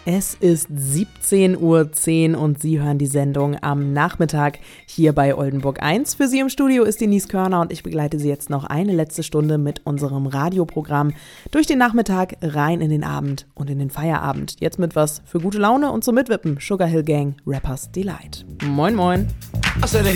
Es ist 17:10 Uhr und Sie hören die Sendung am Nachmittag hier bei Oldenburg 1. Für Sie im Studio ist Denise Körner und ich begleite Sie jetzt noch eine letzte Stunde mit unserem Radioprogramm durch den Nachmittag rein in den Abend und in den Feierabend. Jetzt mit was für gute Laune und zum Mitwippen. Sugar Hill Gang, Rappers Delight. Moin moin.